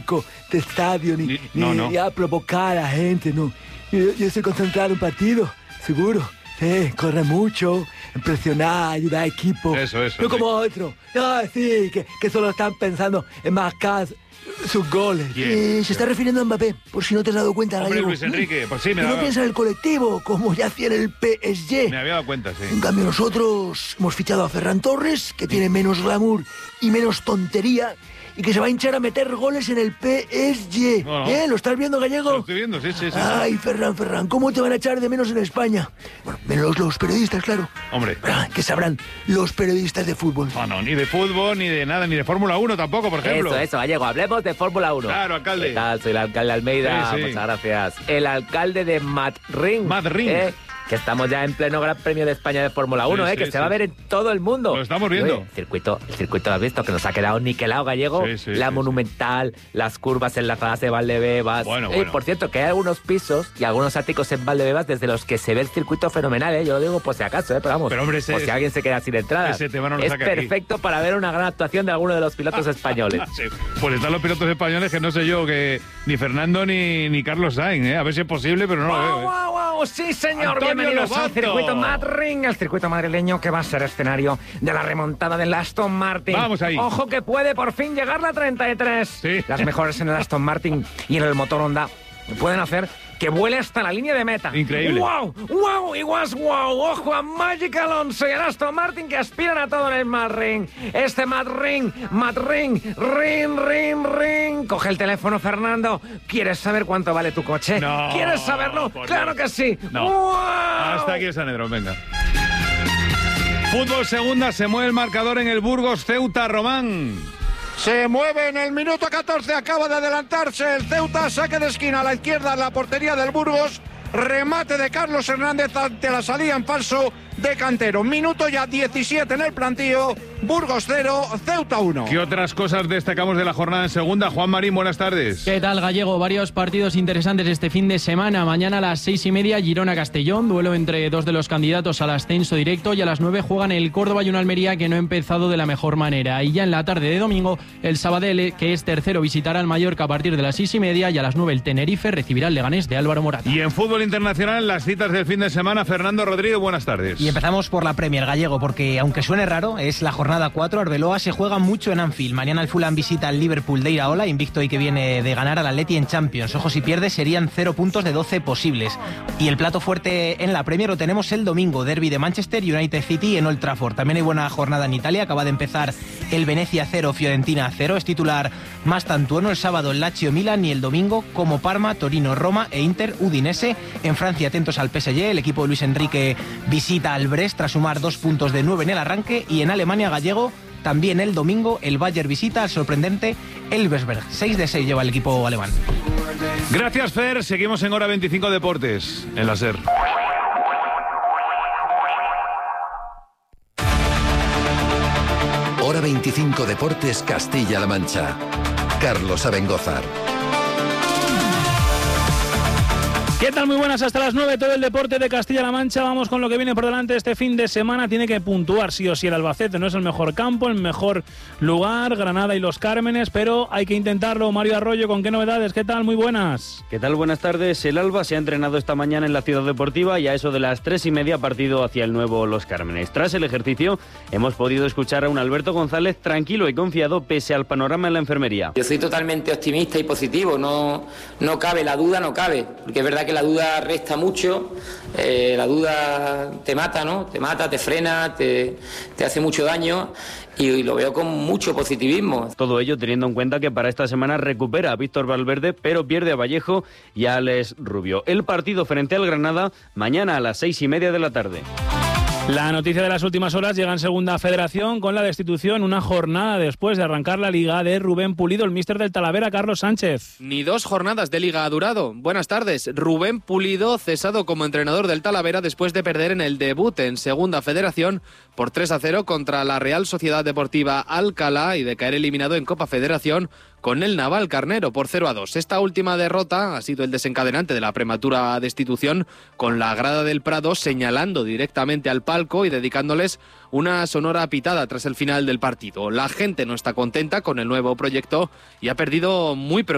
loco de estadio, ni a provocar a la gente, no. Yo estoy concentrado en un partido, seguro. Sí, corre mucho, impresionar, ayudar a equipo. Eso. No como otro. Sí, que solo están pensando en marcar sus goles. Se está refiriendo a Mbappé, por si no te has dado cuenta. Hombre, Luis Enrique, pues sí, no piensa en el colectivo, como ya hacía en el PSG. Me había dado cuenta, sí. En cambio nosotros hemos fichado a Ferran Torres, que tiene menos glamour y menos tontería, y que se va a hinchar a meter goles en el PSG. No. ¿Lo estás viendo, Gallego? Lo estoy viendo, sí. Ay, Ferran, ¿cómo te van a echar de menos en España? Bueno, menos los periodistas, claro. Hombre. ¿Qué sabrán los periodistas de fútbol? No, ni de fútbol, ni de nada, ni de Fórmula 1 tampoco, por ejemplo. Eso, Gallego, hablemos de Fórmula 1. Claro, alcalde. ¿Qué tal? Soy el alcalde Almeida, Sí. muchas gracias. El alcalde de Madrid. Que estamos ya en pleno Gran Premio de España de Fórmula 1, que se va a ver en todo el mundo. Lo estamos viendo. El circuito lo has visto, que nos ha quedado niquelado, Gallego. La Monumental, las curvas enlazadas de Valdebebas. Bueno. Por cierto, que hay algunos pisos y algunos áticos en Valdebebas desde los que se ve el circuito fenomenal, Yo lo digo por si acaso, pero vamos. Pero hombre, por si alguien se queda sin entradas. Ese tema no lo es saca perfecto aquí para ver una gran actuación de alguno de los pilotos españoles. Sí. Pues están los pilotos españoles que no sé yo, que ni Fernando ni Carlos Sainz, A ver si es posible, pero no lo veo. ¡Wow! Sí, señor. Antonio Bienvenidos al Lobato. circuito Madrid, el circuito madrileño que va a ser escenario de la remontada del Aston Martin. Vamos ahí. Ojo que puede por fin llegar la 33. Sí. Las mejores en el Aston Martin y en el motor Honda pueden hacer que vuele hasta la línea de meta. Increíble. ¡Wow! Y guas, wow. Ojo a Magic Alonso y el Aston Martin que aspiran a todo en el Madrid. Este Madrid, ring. Coge el teléfono, Fernando. ¿Quieres saber cuánto vale tu coche? No, ¿Quieres saberlo? ¡Claro que sí! No. ¡Wow! Hasta aquí el Sanedrón, venga. Fútbol segunda, se mueve el marcador en el Burgos Ceuta, Román. Se mueve en el minuto 14, acaba de adelantarse el Ceuta, saque de esquina a la izquierda en la portería del Burgos, remate de Carlos Hernández ante la salida en falso de Cantero. Minuto ya 17 en el plantío, Burgos 0, Ceuta 1. ¿Qué otras cosas destacamos de la jornada en segunda? Juan Marín, buenas tardes. ¿Qué tal, Gallego? Varios partidos interesantes este fin de semana. Mañana a las 6:30, Girona-Castellón, duelo entre dos de los candidatos al ascenso directo, y a las 9 juegan el Córdoba y un Almería que no ha empezado de la mejor manera. Y ya en la tarde de domingo, el Sabadell, que es tercero, visitará al Mallorca a partir de las 6:30, y a las 9 el Tenerife recibirá al Leganés de Álvaro Morata. Y en fútbol internacional, las citas del fin de semana, Fernando Rodríguez, buenas tardes. Y empezamos por la Premier, Gallego, porque aunque suene raro, es la jornada 4. Arbeloa se juega mucho en Anfield. Mañana el Fulham visita al Liverpool de Iraola, invicto y que viene de ganar al Atleti en Champions. Ojo, si pierde serían 0 puntos de 12 posibles. Y el plato fuerte en la Premier lo tenemos el domingo, derbi de Manchester United City en Old Trafford. También hay buena jornada en Italia, acaba de empezar el Venecia 0, Fiorentina 0. Es titular Mastantuono, el sábado el Lazio Milan y el domingo como Parma, Torino, Roma e Inter Udinese. En Francia atentos al PSG, el equipo de Luis Enrique visita al Brest tras sumar 2 puntos de 9 en el arranque. Y en Alemania, Gallego, también el domingo el Bayern visita al sorprendente Elversberg. 6 de 6 lleva el equipo alemán. Gracias, Fer. Seguimos en Hora 25 Deportes, en la SER. Hora 25 Deportes, Castilla-La Mancha. Carlos Abengózar. ¿Qué tal? Muy buenas, hasta las 9, todo el deporte de Castilla-La Mancha. Vamos con lo que viene por delante este fin de semana. Tiene que puntuar sí o sí el Albacete. No es el mejor campo, el mejor lugar, Granada y Los Cármenes, pero hay que intentarlo. Mario Arroyo, ¿con qué novedades? ¿Qué tal? Muy buenas. ¿Qué tal? Buenas tardes. El Alba se ha entrenado esta mañana en la Ciudad Deportiva y a eso de las 3:30 partido hacia el nuevo Los Cármenes. Tras el ejercicio hemos podido escuchar a un Alberto González tranquilo y confiado pese al panorama en la enfermería. Yo soy totalmente optimista y positivo, no cabe, la duda no cabe, porque es verdad que la duda resta mucho, la duda te mata, ¿no? Te mata, te frena, te hace mucho daño y lo veo con mucho positivismo. Todo ello teniendo en cuenta que para esta semana recupera a Víctor Valverde, pero pierde a Vallejo y a Alex Rubio. El partido frente al Granada mañana a las 6:30 de la tarde. La noticia de las últimas horas llega en Segunda Federación con la destitución una jornada después de arrancar la Liga de Rubén Pulido, el míster del Talavera, Carlos Sánchez. Ni 2 jornadas de Liga ha durado. Buenas tardes. Rubén Pulido cesado como entrenador del Talavera después de perder en el debut en Segunda Federación por 3-0 contra la Real Sociedad Deportiva Alcalá y de caer eliminado en Copa Federación con el Naval Carnero por 0-2. Esta última derrota ha sido el desencadenante de la prematura destitución, con la grada del Prado señalando directamente al palco y dedicándoles una sonora pitada tras el final del partido. La gente no está contenta con el nuevo proyecto y ha perdido muy